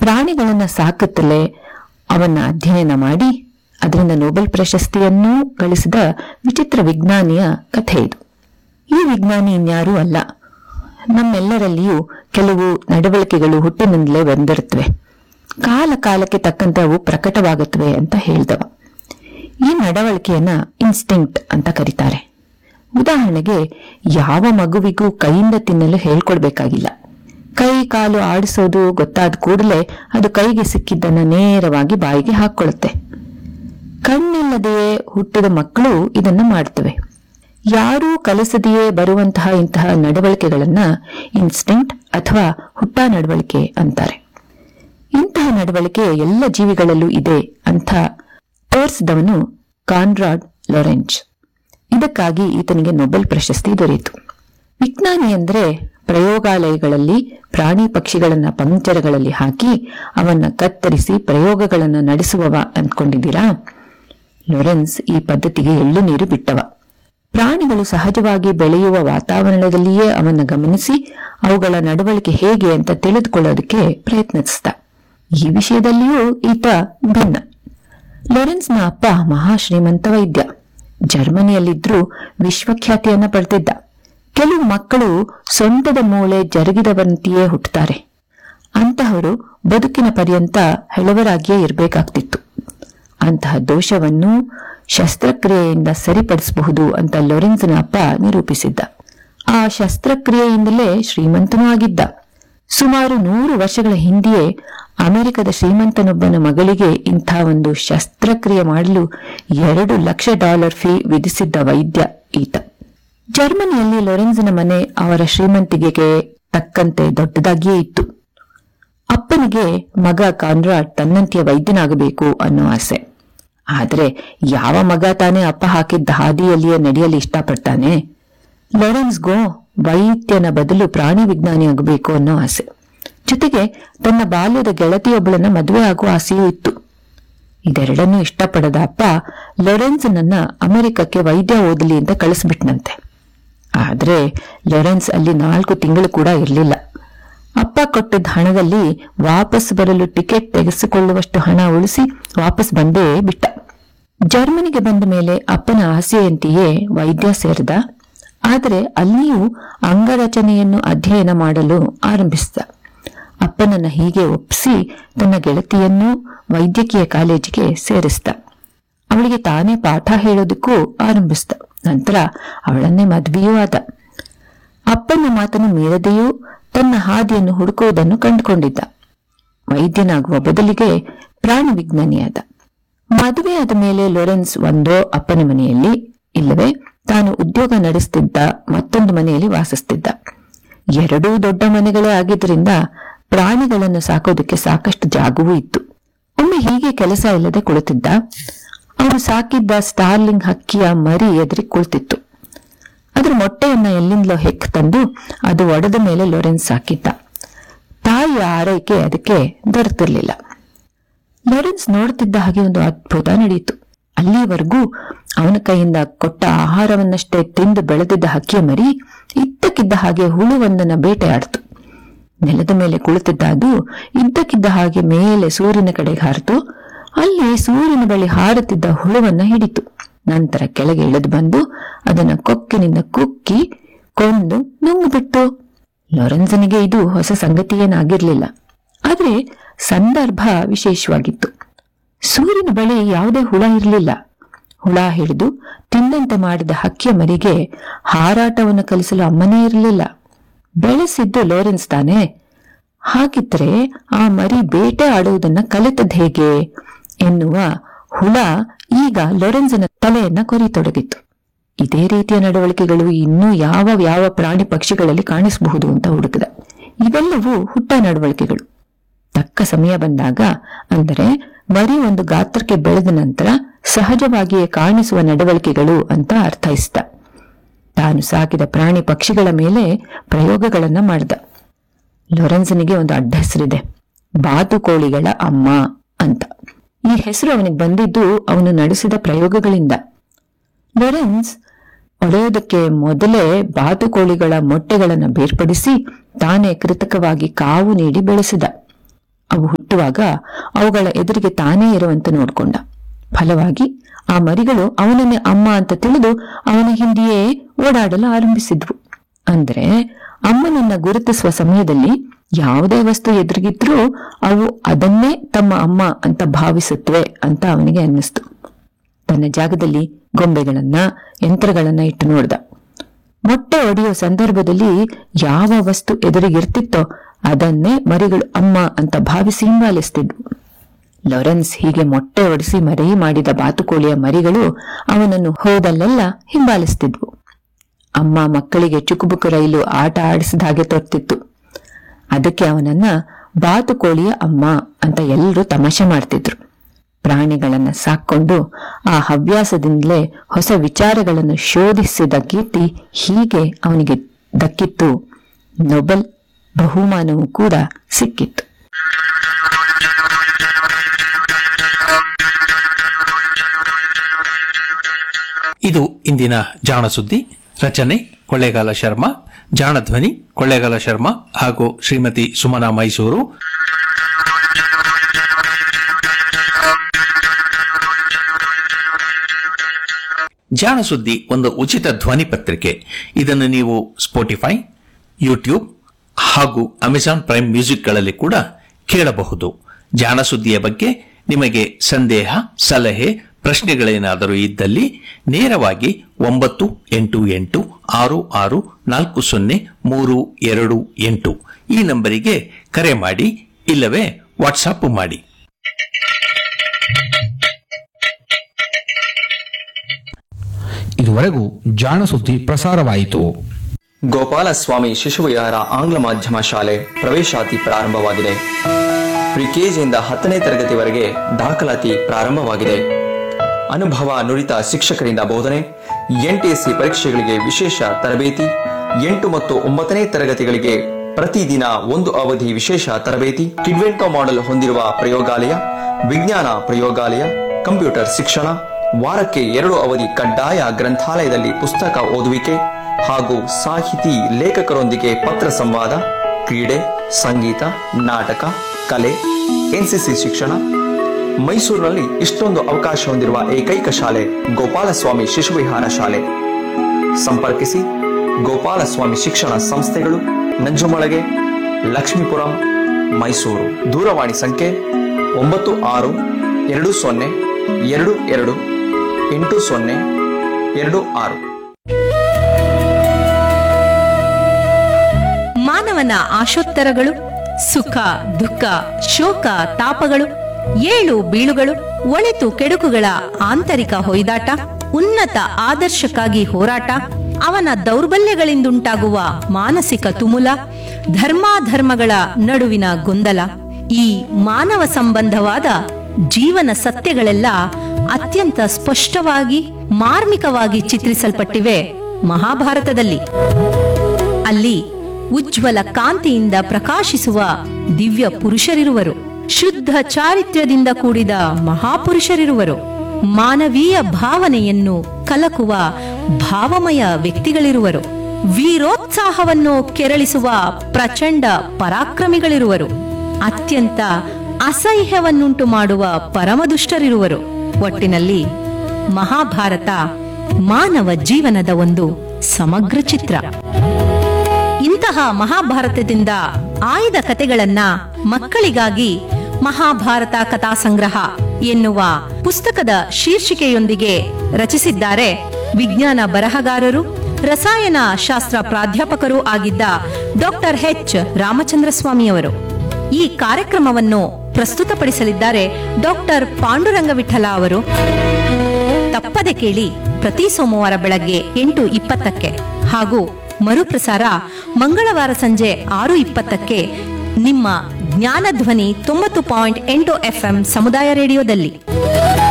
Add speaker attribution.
Speaker 1: ಪ್ರಾಣಿಗಳನ್ನ ಸಾಕುತ್ತಲೇ ಅವನ್ನ ಅಧ್ಯಯನ ಮಾಡಿ ಅದರಿಂದ ನೊಬೆಲ್ ಪ್ರಶಸ್ತಿಯನ್ನೂ ಗಳಿಸಿದ ವಿಚಿತ್ರ ವಿಜ್ಞಾನಿಯ ಕಥೆ ಇದು. ಈ ವಿಜ್ಞಾನಿ ಇನ್ಯಾರೂ ಅಲ್ಲ, ನಮ್ಮೆಲ್ಲರಲ್ಲಿಯೂ ಕೆಲವು ನಡವಳಿಕೆಗಳು ಹುಟ್ಟಿನಿಂದಲೇ ಬಂದಿರುತ್ತವೆ, ಕಾಲ ಕಾಲಕ್ಕೆ ತಕ್ಕಂತೆ ಅವು ಪ್ರಕಟವಾಗುತ್ತವೆ ಅಂತ ಹೇಳ್ದವ. ಈ ನಡವಳಿಕೆಯನ್ನ ಇನ್ಸ್ಟಿಂಕ್ಟ್ ಅಂತ ಕರೀತಾರೆ. ಉದಾಹರಣೆಗೆ, ಯಾವ ಮಗುವಿಗೂ ಕೈಯಿಂದ ತಿನ್ನಲು ಹೇಳ್ಕೊಡ್ಬೇಕಾಗಿಲ್ಲ. ಕೈ ಕಾಲು ಆಡಿಸೋದು ಗೊತ್ತಾದ ಕೂಡಲೇ ಅದು ಕೈಗೆ ಸಿಕ್ಕಿದ್ದನ್ನ ನೇರವಾಗಿ ಬಾಯಿಗೆ ಹಾಕೊಳ್ಳುತ್ತೆ. ಕಣ್ಣಿಲ್ಲದೆಯೇ ಹುಟ್ಟಿದ ಮಕ್ಕಳು ಇದನ್ನ ಮಾಡ್ತವೆ. ಯಾರೂ ಕಲಿಸದೆಯೇ ಬರುವಂತಹ ಇಂತಹ ನಡವಳಿಕೆಗಳನ್ನ ಇನ್ಸ್ಟಿಂಕ್ಟ್ ಅಥವಾ ಹುಟ್ಟ ನಡವಳಿಕೆ ಅಂತಾರೆ. ಇಂತಹ ನಡವಳಿಕೆ ಎಲ್ಲ ಜೀವಿಗಳಲ್ಲೂ ಇದೆ ಅಂತ ತೋರಿಸಿದವನು ಕಾನ್ರಾಡ್ ಲೊರೆಂಜ್. ಇದಕ್ಕಾಗಿ ಈತನಿಗೆ ನೊಬೆಲ್ ಪ್ರಶಸ್ತಿ ದೊರೆಯಿತು. ವಿಜ್ಞಾನಿ ಅಂದ್ರೆ ಪ್ರಯೋಗಾಲಯಗಳಲ್ಲಿ ಪ್ರಾಣಿ ಪಕ್ಷಿಗಳನ್ನ ಪಂಜರಗಳಲ್ಲಿ ಹಾಕಿ ಅವನ್ನ ಕತ್ತರಿಸಿ ಪ್ರಯೋಗಗಳನ್ನ ನಡೆಸುವವ ಅಂದ್ಕೊಂಡಿದ್ದೀರಾ? ಲೊರೆನ್ಸ್ ಈ ಪದ್ಧತಿಗೆ ಎಳ್ಳು ನೀರು ಬಿಟ್ಟವ. ಪ್ರಾಣಿಗಳು ಸಹಜವಾಗಿ ಬೆಳೆಯುವ ವಾತಾವರಣದಲ್ಲಿಯೇ ಅವನ್ನ ಗಮನಿಸಿ ಅವುಗಳ ನಡವಳಿಕೆ ಹೇಗೆ ಅಂತ ತಿಳಿದುಕೊಳ್ಳೋದಕ್ಕೆ ಪ್ರಯತ್ನಿಸಿದ. ಈ ವಿಷಯದಲ್ಲಿಯೂ ಈತ ಭಿನ್ನ. ಲೊರೆನ್ಸ್ನ ಅಪ್ಪ ಮಹಾಶ್ರೀಮಂತ ವೈದ್ಯ. ಜರ್ಮನಿಯಲ್ಲಿದ್ರೂ ವಿಶ್ವಖ್ಯಾತಿಯನ್ನ ಪಡೆದಿದ್ದ. ಕೆಲವು ಮಕ್ಕಳು ಸೊಂಟದ ಮೂಳೆ ಜರುಗಿದವಂತೆಯೇ ಹುಟ್ಟುತ್ತಾರೆ. ಅಂತಹವರು ಬದುಕಿನ ಪರ್ಯಂತ ಹೆಳವರಾಗಿಯೇ ಇರಬೇಕಾಗ್ತಿತ್ತು. ಅಂತಹ ದೋಷವನ್ನು ಶಸ್ತ್ರಕ್ರಿಯೆಯಿಂದ ಸರಿಪಡಿಸಬಹುದು ಅಂತ ಲೊರೆನ್ಸ್ನ ಅಪ್ಪ ನಿರೂಪಿಸಿದ್ದ. ಆ ಶಸ್ತ್ರಕ್ರಿಯೆಯಿಂದಲೇ ಶ್ರೀಮಂತನೂ ಆಗಿದ್ದ. ಸುಮಾರು 100 ವರ್ಷಗಳ ಹಿಂದೆಯೇ ಅಮೆರಿಕದ ಶ್ರೀಮಂತನೊಬ್ಬನ ಮಗಳಿಗೆ ಇಂಥ ಒಂದು ಶಸ್ತ್ರಕ್ರಿಯೆ ಮಾಡಲು $2 ಲಕ್ಷ ಫೀ ವಿಧಿಸಿದ್ದ ವೈದ್ಯ ಈತ. ಜರ್ಮನಿಯಲ್ಲಿ ಲೊರೆನ್ಸ್ನ ಮನೆ ಅವರ ಶ್ರೀಮಂತಿಗೆಗೆ ತಕ್ಕಂತೆ ದೊಡ್ಡದಾಗಿಯೇ ಇತ್ತು. ಅಪ್ಪನಿಗೆ ಮಗ ಕಾನ್ರಾಡ್ ತನ್ನಂತೆಯ ವೈದ್ಯನಾಗಬೇಕು ಅನ್ನೋ ಆಸೆ. ಆದ್ರೆ ಯಾವ ಮಗ ತಾನೇ ಅಪ್ಪ ಹಾಕಿದ್ದ ಹಾದಿಯಲ್ಲಿಯೇ ನಡೆಯಲು ಇಷ್ಟಪಡ್ತಾನೆ? ಲೊರೆನ್ಸ್ಗೋ ವೈದ್ಯನ ಬದಲು ಪ್ರಾಣಿ ವಿಜ್ಞಾನಿ ಆಗಬೇಕು ಅನ್ನೋ ಆಸೆ. ಜೊತೆಗೆ ತನ್ನ ಬಾಲ್ಯದ ಗೆಳತಿಯೊಬ್ಬಳನ್ನ ಮದುವೆ ಆಗುವ ಆಸೆಯೂ ಇತ್ತು. ಇದೆರಡನ್ನೂ ಇಷ್ಟಪಡದ ಅಪ್ಪ ಲೊರೆನ್ಸ್ನನ್ನ ಅಮೆರಿಕಕ್ಕೆ ವೈದ್ಯ ಓದಲಿ ಅಂತ ಕಳಿಸ್ಬಿಟ್ನಂತೆ. ಆದ್ರೆ ಲೊರೆನ್ಸ್ ಅಲ್ಲಿ 4 ತಿಂಗಳು ಕೂಡ ಇರಲಿಲ್ಲ. ಅಪ್ಪ ಕೊಟ್ಟಿದ್ದ ಹಣದಲ್ಲಿ ವಾಪಸ್ ಬರಲು ಟಿಕೆಟ್ ತೆಗೆಸಿಕೊಳ್ಳುವಷ್ಟು ಹಣ ಉಳಿಸಿ ವಾಪಸ್ ಬಂದೇ ಬಿಟ್ಟ. ಜರ್ಮನಿಗೆ ಬಂದ ಮೇಲೆ ಅಪ್ಪನ ಆಸೆಯಂತೆಯೇ ವೈದ್ಯ ಸೇರಿದ. ಆದರೆ ಅಲ್ಲಿಯೂ ಅಂಗರಚನೆಯನ್ನು ಅಧ್ಯಯನ ಮಾಡಲು ಆರಂಭಿಸಿದ. ಅಪ್ಪನನ್ನ ಹೀಗೆ ಒಪ್ಪಿಸಿ ತನ್ನ ಗೆಳತಿಯನ್ನು ವೈದ್ಯಕೀಯ ಕಾಲೇಜಿಗೆ ಸೇರಿಸಿದ. ಅವಳಿಗೆ ತಾನೇ ಪಾಠ ಹೇಳೋದಕ್ಕೂ ಆರಂಭಿಸಿದ. ನಂತರ ಅವಳನ್ನೇ ಮದುವೆಯೂ ಆದ. ಅಪ್ಪನ ಮಾತನ್ನು ಮೀರದೆಯೂ ತನ್ನ ಹಾದಿಯನ್ನು ಹುಡುಕುವುದನ್ನು ಕಂಡುಕೊಂಡಿದ್ದ. ವೈದ್ಯನಾಗುವ ಬದಲಿಗೆ ಪ್ರಾಣಿ ವಿಜ್ಞಾನಿಯಾದ. ಮದುವೆಯಾದ ಮೇಲೆ ಲೊರೆನ್ಸ್ ಒಂದೋ ಅಪ್ಪನ ಮನೆಯಲ್ಲಿ, ಇಲ್ಲವೇ ತಾನು ಉದ್ಯೋಗ ನಡೆಸುತ್ತಿದ್ದ ಮತ್ತೊಂದು ಮನೆಯಲ್ಲಿ ವಾಸಿಸುತ್ತಿದ್ದ. ಎರಡೂ ದೊಡ್ಡ ಮನೆಗಳೇ ಆಗಿದ್ದರಿಂದ ಪ್ರಾಣಿಗಳನ್ನು ಸಾಕೋದಕ್ಕೆ ಸಾಕಷ್ಟು ಜಾಗವೂ ಇತ್ತು. ಒಮ್ಮೆ ಹೀಗೆ ಕೆಲಸ ಇಲ್ಲದೆ ಕುಳಿತಿದ್ದ. ಅವನು ಸಾಕಿದ್ದ ಸ್ಟಾರ್ಲಿಂಗ್ ಹಕ್ಕಿಯ ಮರಿ ಎದುರಿ ಕುಳಿತಿತ್ತು. ಅದರ ಮೊಟ್ಟೆಯನ್ನ ಎಲ್ಲಿಂದಲೋ ಹೆಕ್ ತಂದು ಅದು ಒಡೆದ ಮೇಲೆ ಲೊರೆನ್ಸ್ ಸಾಕಿದ್ದ. ತಾಯಿಯ ಆರೈಕೆ ಅದಕ್ಕೆ ದೊರೆತಿರ್ಲಿಲ್ಲ. ಲೊರೆನ್ಸ್ ನೋಡುತ್ತಿದ್ದ ಹಾಗೆ ಒಂದು ಅದ್ಭುತ ನಡೆಯಿತು. ಅಲ್ಲಿವರೆಗೂ ಅವನ ಕೈಯಿಂದ ಕೊಟ್ಟ ಆಹಾರವನ್ನಷ್ಟೇ ತಿಂದು ಬೆಳೆದಿದ್ದ ಹಕ್ಕಿಯ ಮರಿ ಇದ್ದಕ್ಕಿದ್ದ ಹಾಗೆ ಹುಳುವೊಂದನ್ನ ಬೇಟೆಯಾಡ್ತು. ನೆಲದ ಮೇಲೆ ಕುಳಿತಿದ್ದ ಅದು ಇದ್ದಕ್ಕಿದ್ದ ಹಾಗೆ ಮೇಲೆ ಸೂರ್ಯನ ಕಡೆಗೆ ಹಾರಿತು. ಅಲ್ಲಿ ಸೂರ್ಯನ ಬಳಿ ಹಾರುತ್ತಿದ್ದ ಹುಳುವನ್ನ ಹಿಡಿತು. ನಂತರ ಕೆಳಗೆ ಇಳಿದು ಬಂದು ಅದನ್ನ ಕೊಕ್ಕಿನಿಂದ ಕುಕ್ಕಿ ಕೊಂದು ನುಂಗುಬಿಟ್ಟು. ಲೊರೆನ್ಸನಿಗೆ ಇದು ಹೊಸ ಸಂಗತಿಯೇನಾಗಿರ್ಲಿಲ್ಲ. ಆದ್ರೆ ಸಂದರ್ಭ ವಿಶೇಷವಾಗಿತ್ತು. ಸೂರ್ಯನ ಬಳಿ ಯಾವುದೇ ಹುಳ ಇರಲಿಲ್ಲ. ಹುಳ ಹಿಡಿದು ತಿಂದಂತೆ ಮಾಡಿದ ಹಕ್ಕಿಯ ಮರಿಗೆ ಹಾರಾಟವನ್ನು ಕಲಿಸಲು ಅಮ್ಮನೇ ಇರಲಿಲ್ಲ. ಬೆಳೆಸಿದ್ದು ಲೊರೆನ್ಸ್ ತಾನೆ. ಹಾಗಿದ್ರೆ ಆ ಮರಿ ಬೇಟೆ ಆಡುವುದನ್ನ ಕಲಿತದ್ ಹೇಗೆ ಎನ್ನುವ ಹುಳ ಈಗ ಲೊರೆನ್ಸನ ತಲೆಯನ್ನ ಕೊರಿತೊಡಗಿತ್ತು. ಇದೇ ರೀತಿಯ ನಡವಳಿಕೆಗಳು ಇನ್ನೂ ಯಾವ ಪ್ರಾಣಿ ಪಕ್ಷಿಗಳಲ್ಲಿ ಕಾಣಿಸಬಹುದು ಅಂತ ಹುಡುಕಿದ. ಇವೆಲ್ಲವೂ ಹುಟ್ಟ ನಡವಳಿಕೆಗಳು. ತಕ್ಕ ಸಮಯ ಬಂದಾಗ, ಅಂದರೆ ಮರಿ ಒಂದು ಗಾತ್ರಕ್ಕೆ ಬೆಳೆದ ನಂತರ ಸಹಜವಾಗಿಯೇ ಕಾಣಿಸುವ ನಡವಳಿಕೆಗಳು ಅಂತ ಅರ್ಥೈಸಿದ. ತಾನು ಸಾಕಿದ ಪ್ರಾಣಿ ಪಕ್ಷಿಗಳ ಮೇಲೆ ಪ್ರಯೋಗಗಳನ್ನ ಮಾಡಿದ. ಲೊರೆನ್ಸನಿಗೆ ಒಂದು ಅಡ್ಡ ಹೆಸರಿದೆ, ಬಾತುಕೋಳಿಗಳ ಅಮ್ಮ ಅಂತ. ಈ ಹೆಸರು ಅವನಿಗೆ ಬಂದಿದ್ದು ಅವನು ನಡೆಸಿದ ಪ್ರಯೋಗಗಳಿಂದ. ಲೊರೆನ್ಸ್ ಒಡೆಯೋದಕ್ಕೆ ಮೊದಲೇ ಬಾತುಕೋಳಿಗಳ ಮೊಟ್ಟೆಗಳನ್ನು ಬೇರ್ಪಡಿಸಿ ತಾನೇ ಕೃತಕವಾಗಿ ಕಾವು ನೀಡಿ ಬೆಳೆಸಿದ. ಅವು ಮುಟ್ಟುವಾಗ ಅವುಗಳ ಎದುರಿಗೆ ತಾನೇ ಇರುವಂತೆ ನೋಡ್ಕೊಂಡ. ಫಲವಾಗಿ ಆ ಮರಿಗಳು ಅವನನ್ನೇ ಅಮ್ಮ ಅಂತ ತಿಳಿದು ಅವನ ಹಿಂದೆಯೇ ಓಡಾಡಲು ಆರಂಭಿಸಿದ್ವು. ಅಂದ್ರೆ ಅಮ್ಮನನ್ನ ಗುರುತಿಸುವ ಸಮಯದಲ್ಲಿ ಯಾವುದೇ ವಸ್ತು ಎದುರಿಗಿದ್ರೂ ಅವು ಅದನ್ನೇ ತಮ್ಮ ಅಮ್ಮ ಅಂತ ಭಾವಿಸುತ್ತವೆ ಅಂತ ಅವನಿಗೆ ಅನ್ನಿಸ್ತು. ತನ್ನ ಜಾಗದಲ್ಲಿ ಗೊಂಬೆಗಳನ್ನ, ಯಂತ್ರಗಳನ್ನ ಇಟ್ಟು ನೋಡ್ದ. ಮೊಟ್ಟೆ ಒಡೆಯುವ ಸಂದರ್ಭದಲ್ಲಿ ಯಾವ ವಸ್ತು ಎದುರಿಗಿರ್ತಿತ್ತೋ ಅದನ್ನೇ ಮರಿಗಳು ಅಮ್ಮ ಅಂತ ಭಾವಿಸಿ ಹಿಂಬಾಲಿಸ್ತಿದ್ವು. ಲಾರೆನ್ಸ್ ಹೀಗೆ ಮೊಟ್ಟೆ ಒಡಿಸಿ ಮರಿ ಮಾಡಿದ ಬಾತುಕೋಳಿಯ ಮರಿಗಳು ಅವನನ್ನು ಹೋದಲ್ಲೆಲ್ಲ ಹಿಂಬಾಲಿಸ್ತಿದ್ವು. ಅಮ್ಮ ಮಕ್ಕಳಿಗೆ ಚುಕುಬುಕು ರೈಲು ಆಟ ಆಡಿಸಿದ ಹಾಗೆ ತೋರ್ತಿತ್ತು. ಅದಕ್ಕೆ ಅವನನ್ನ ಬಾತುಕೋಳಿಯ ಅಮ್ಮ ಅಂತ ಎಲ್ಲರೂ ತಮಾಷೆ ಮಾಡ್ತಿದ್ರು. ಪ್ರಾಣಿಗಳನ್ನ ಸಾಕೊಂಡು ಆ ಹವ್ಯಾಸದಿಂದಲೇ ಹೊಸ ವಿಚಾರಗಳನ್ನು ಶೋಧಿಸಿದ ಕೀರ್ತಿ ಹೀಗೆ ಅವನಿಗೆ ದಕ್ಕಿತ್ತು. ನೊಬೆಲ್ ಬಹುಮಾನವೂ ಕೂಡ ಸಿಕ್ಕಿತ್ತು.
Speaker 2: ಇದು ಇಂದಿನ ಜಾಣ ಸುದ್ದಿ. ರಚನೆ ಕೊಳ್ಳೇಗಾಲ ಶರ್ಮಾ, ಜಾಣ ಧ್ವನಿ ಕೊಳ್ಳೇಗಾಲ ಶರ್ಮಾ ಹಾಗೂ ಶ್ರೀಮತಿ ಸುಮನಾ ಮೈಸೂರು. ಜಾಣ ಸುದ್ದಿ ಒಂದು ಉಚಿತ ಧ್ವನಿ ಪತ್ರಿಕೆ. ಇದನ್ನು ನೀವು ಸ್ಪೋಟಿಫೈ, ಯೂಟ್ಯೂಬ್ ಹಾಗೂ ಅಮೆಜಾನ್ ಪ್ರೈಮ್ ಮ್ಯೂಸಿಕ್ಗಳಲ್ಲಿ ಕೂಡ ಕೇಳಬಹುದು. ಜಾಣ ಸುದ್ದಿಯ ಬಗ್ಗೆ ನಿಮಗೆ ಸಂದೇಹ, ಸಲಹೆ, ಪ್ರಶ್ನೆಗಳೇನಾದರೂ ಇದ್ದಲ್ಲಿ ನೇರವಾಗಿ 9886640328 ಈ ನಂಬರಿಗೆ ಕರೆ ಮಾಡಿ, ಇಲ್ಲವೇ ವಾಟ್ಸಾಪ್ ಮಾಡಿ.
Speaker 3: ಇದುವರೆಗೂ ಜಾಣ ಸುದ್ದಿ ಪ್ರಸಾರವಾಯಿತು.
Speaker 4: ಗೋಪಾಲಸ್ವಾಮಿ ಶಿಶುವಿಹಾರ ಆಂಗ್ಲ ಮಾಧ್ಯಮ ಶಾಲೆ ಪ್ರವೇಶಾತಿ ಪ್ರಾರಂಭವಾಗಿದೆ. ಪ್ರಿ ಕೆಜಿಯಿಂದ 10ನೇ ತರಗತಿವರೆಗೆ ದಾಖಲಾತಿ ಪ್ರಾರಂಭವಾಗಿದೆ. ಅನುಭವ ನುರಿತ ಶಿಕ್ಷಕರಿಂದ ಬೋಧನೆ, ಎನ್ಟಿಎಸ್ಸಿ ಪರೀಕ್ಷೆಗಳಿಗೆ ವಿಶೇಷ ತರಬೇತಿ, 8 ಮತ್ತು 9ನೇ ತರಗತಿಗಳಿಗೆ ಪ್ರತಿದಿನ 1 ಅವಧಿ ವಿಶೇಷ ತರಬೇತಿ, ಕಿಡ್ವೆಂಟೋ ಮಾಡೆಲ್ ಹೊಂದಿರುವ ಪ್ರಯೋಗಾಲಯ, ವಿಜ್ಞಾನ ಪ್ರಯೋಗಾಲಯ, ಕಂಪ್ಯೂಟರ್ ಶಿಕ್ಷಣ, ವಾರಕ್ಕೆ 2 ಅವಧಿ ಕಡ್ಡಾಯ ಗ್ರಂಥಾಲಯದಲ್ಲಿ ಪುಸ್ತಕ ಓದುವಿಕೆ ಹಾಗೂ ಸಾಹಿತಿ ಲೇಖಕರೊಂದಿಗೆ ಪತ್ರ ಸಂವಾದ, ಕ್ರೀಡೆ, ಸಂಗೀತ, ನಾಟಕ, ಕಲೆ, ಎನ್ಸಿಸಿ ಶಿಕ್ಷಣ. ಮೈಸೂರಿನಲ್ಲಿ ಇಷ್ಟೊಂದು ಅವಕಾಶ ಹೊಂದಿರುವ ಏಕೈಕ ಶಾಲೆ ಗೋಪಾಲಸ್ವಾಮಿ ಶಿಶುವಿಹಾರ ಶಾಲೆ. ಸಂಪರ್ಕಿಸಿ ಗೋಪಾಲಸ್ವಾಮಿ ಶಿಕ್ಷಣ ಸಂಸ್ಥೆಗಳು, ನಂಜುಮಳಗೆ, ಲಕ್ಷ್ಮೀಪುರಂ, ಮೈಸೂರು. ದೂರವಾಣಿ ಸಂಖ್ಯೆ 9620228026.
Speaker 5: ಮಾನವನ ಆಶೋತ್ತರಗಳು, ಸುಖ ದುಃಖ, ಶೋಕ ತಾಪಗಳು, ಏಳು ಬೀಳುಗಳು, ಒಳಿತು ಕೆಡುಕುಗಳ ಆಂತರಿಕ ಹೊಯ್ದಾಟ, ಉನ್ನತ ಆದರ್ಶಕ್ಕಾಗಿ ಹೋರಾಟ, ಅವನ ದೌರ್ಬಲ್ಯಗಳಿಂದುಂಟಾಗುವ ಮಾನಸಿಕ ತುಮುಲ, ಧರ್ಮಾಧರ್ಮಗಳ ನಡುವಿನ ಗೊಂದಲ, ಈ ಮಾನವ ಸಂಬಂಧವಾದ ಜೀವನ ಸತ್ಯಗಳೆಲ್ಲ ಅತ್ಯಂತ ಸ್ಪಷ್ಟವಾಗಿ ಮಾರ್ಮಿಕವಾಗಿ ಚಿತ್ರಿಸಲ್ಪಟ್ಟಿವೆ ಮಹಾಭಾರತದಲ್ಲಿ. ಅಲ್ಲಿ ಉಜ್ವಲ ಕಾಂತಿಯಿಂದ ಪ್ರಕಾಶಿಸುವ ದಿವ್ಯ ಪುರುಷರಿರುವರು, ಶುದ್ಧ ಚಾರಿತ್ರ್ಯದಿಂದ ಕೂಡಿದ ಮಹಾಪುರುಷರಿರುವರು, ಮಾನವೀಯ ಭಾವನೆಯನ್ನು ಕಲಕುವ ಭಾವಮಯ ವ್ಯಕ್ತಿಗಳಿರುವರು, ವೀರೋತ್ಸಾಹವನ್ನು ಕೆರಳಿಸುವ ಪ್ರಚಂಡ ಪರಾಕ್ರಮಿಗಳಿರುವರು, ಅತ್ಯಂತ ಅಸಹ್ಯವನ್ನುಂಟು ಮಾಡುವ ಪರಮದುಷ್ಟರಿರುವರು. ಒಟ್ಟಿನಲ್ಲಿ ಮಹಾಭಾರತ ಮಾನವ ಜೀವನದ ಒಂದು ಸಮಗ್ರ ಚಿತ್ರ. ಇಂತಹ ಮಹಾಭಾರತದಿಂದ ಆಯ್ದ ಕಥೆಗಳನ್ನ ಮಕ್ಕಳಿಗಾಗಿ ಮಹಾಭಾರತ ಕಥಾ ಸಂಗ್ರಹ ಎನ್ನುವ ಪುಸ್ತಕದ ಶೀರ್ಷಿಕೆಯೊಂದಿಗೆ ರಚಿಸಿದ್ದಾರೆ ವಿಜ್ಞಾನ ಬರಹಗಾರರು, ರಸಾಯನ ಶಾಸ್ತ್ರ ಪ್ರಾಧ್ಯಾಪಕರೂ ಆಗಿದ್ದ ಡಾಕ್ಟರ್ ಎಚ್ ರಾಮಚಂದ್ರ ಸ್ವಾಮಿಯವರು. ಈ ಕಾರ್ಯಕ್ರಮವನ್ನು ಪ್ರಸ್ತುತಪಡಿಸಲಿದ್ದಾರೆ ಡಾಕ್ಟರ್ ಪಾಂಡುರಂಗ ವಿಠಲ ಅವರು. ತಪ್ಪದೆ ಕೇಳಿ, ಪ್ರತಿ ಸೋಮವಾರ ಬೆಳಗ್ಗೆ 8:20 ಹಾಗೂ ಮರುಪ್ರಸಾರ ಮಂಗಳವಾರ ಸಂಜೆ 6:20 ನಿಮ್ಮ ಜ್ಞಾನಧ್ವನಿ 90.8 FM ಸಮುದಾಯ ರೇಡಿಯೋದಲ್ಲಿ.